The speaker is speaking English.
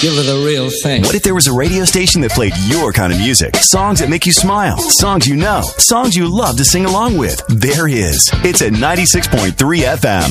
Give her the real thing. What if there was a radio station that played your kind of music? Songs that make you smile. Songs you know. Songs you love to sing along with. There is. It's at 96.3 FM.